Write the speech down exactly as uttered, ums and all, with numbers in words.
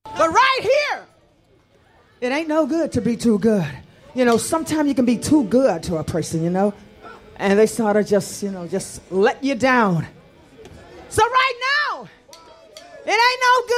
But right here, it ain't no good to be too good. You know, sometimes you can be too good to a person, you know, and they sort of just, you know, just let you down. So right now, it ain't no